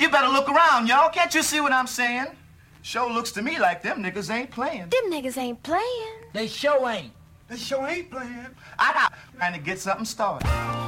You better look around, y'all. Can't you see what I'm saying? Sure looks to me like them niggas ain't playing. Them niggas ain't playing. They sure ain't. They sure ain't playing. I got trying to get something started.